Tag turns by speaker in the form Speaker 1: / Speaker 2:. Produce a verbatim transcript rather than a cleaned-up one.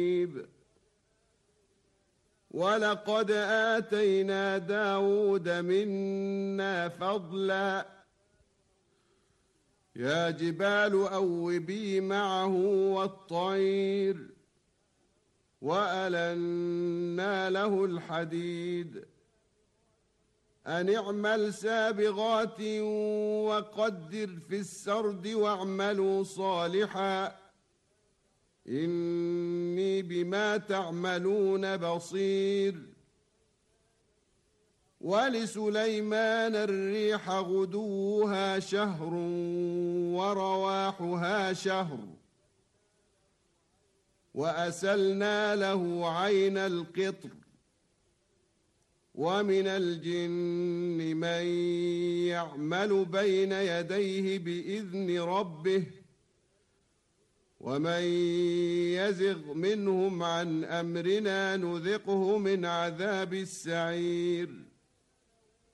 Speaker 1: ولقد آتينا داود منا فضلا يا جبال أوبي معه والطير وألنا له الحديد أن اعمل سابغات وقدر في السرد واعملوا صالحا إني بما تعملون بصير. ولسليمان الريح غدوها شهر ورواحها شهر وأسلنا له عين القطر ومن الجن من يعمل بين يديه بإذن ربه ومن يزغ منهم عن أمرنا نذقه من عذاب السعير.